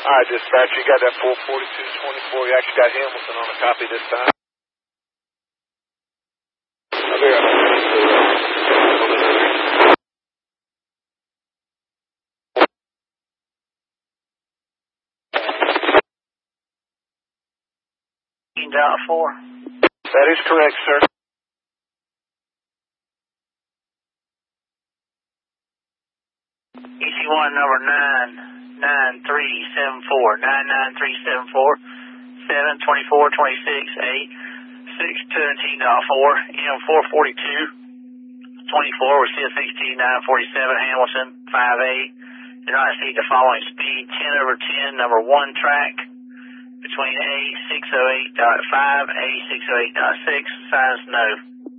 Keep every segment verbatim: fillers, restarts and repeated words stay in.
Alright, dispatch, you got that four forty-two twenty-four. You actually got Hamilton on a copy this time. I'll be right Dot four. That is correct, sir. E C one number nine nine three seven four nine nine three seven four seven twenty four twenty six eight six seventeen dot four M four forty two twenty four with C S sixteen nine forty seven Hamilton five eight. Do not exceed the following speed ten over ten number one track between A six oh eight point five A six oh eight point six. Signs no.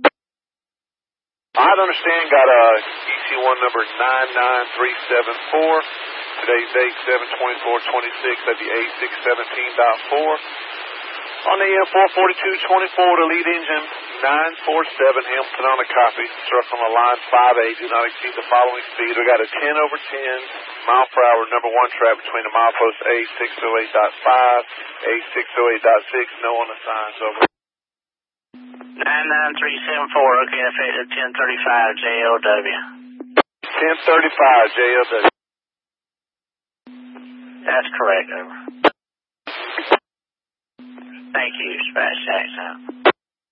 I understand. Got a E C one number nine nine three seven four. Today's date seven twenty-four twenty-six. That'd be A six seventeen point four. On the M four forty-two twenty-four, the lead engine nine four seven Hamilton on a copy. Struck on the line five eight. Do not exceed the following speed. We got a ten over ten mile per hour number one track between the milepost A six oh eight point five, A six oh eight point six. No on the signs. Over. nine nine three seven four. Okay, effective ten thirty-five J L W. ten thirty-five J L W. That's correct, over. Thank you, Dispatch Jackson.